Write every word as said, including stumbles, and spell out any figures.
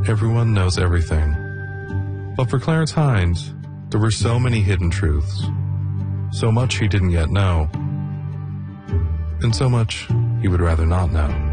everyone knows everything. But for Clarence Hines, there were so many hidden truths, so much he didn't yet know, and so much he would rather not know.